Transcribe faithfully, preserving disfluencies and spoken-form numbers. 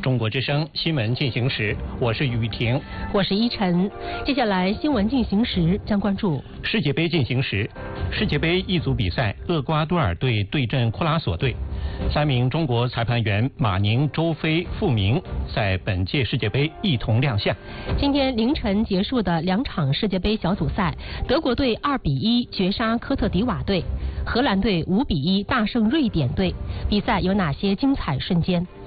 中国之声新闻进行时，我是雨婷， 我是依晨。接下来新闻进行时将关注世界杯进行时。世界杯一组比赛，厄瓜多尔队对阵库拉索队，三名中国裁判员马宁、周飞、傅明在本届世界杯一同亮相。 今天凌晨结束的两场世界杯小组赛，德国队二比一绝杀科特迪瓦队，荷兰队五比一大胜瑞典队。比赛有哪些精彩瞬间？